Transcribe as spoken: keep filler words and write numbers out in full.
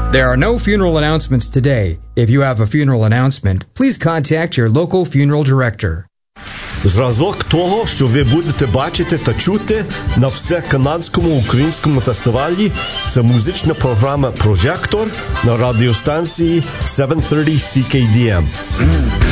There are no funeral announcements today. If you have a funeral announcement, please contact your local funeral director. Зразок того, що ви будете бачити та чути на всеканадському українському фестивалі, це музична програма «Прожектор» на радіостанції сім тридцять сі кей ді ем.